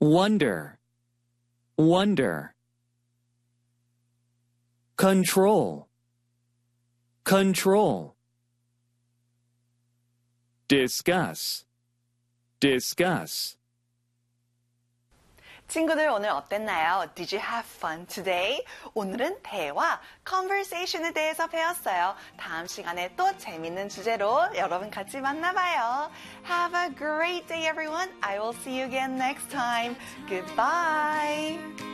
wonder, wonder. Control, control. Discuss, discuss. 친구들 오늘 어땠나요? Did you have fun today? 오늘은 대화, conversation에 대해서 배웠어요. 다음 시간에 또 재밌는 주제로 여러분 같이 만나봐요. Have a great day everyone. I will see you again next time. Goodbye.